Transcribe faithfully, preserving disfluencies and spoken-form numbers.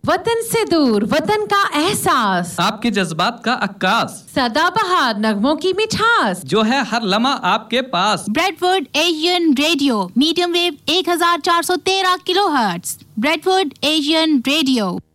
वतन से दूर, वतन का एहसास, आपके जज्बात का अक्कास, सदाबहार नगमों की मिठास, जो है हर लम्हा आपके पास। Bradford Asian radio, medium wave एक हजार चार सौ तेरह किलोहर्ट्ज। Bradford Asian radio.